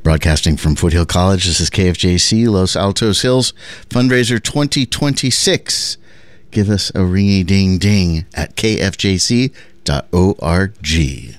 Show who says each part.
Speaker 1: Broadcasting from Foothill College, this is KFJC Los Altos Hills Fundraiser 2026. Give us a ringy-ding-ding at kfjc.org.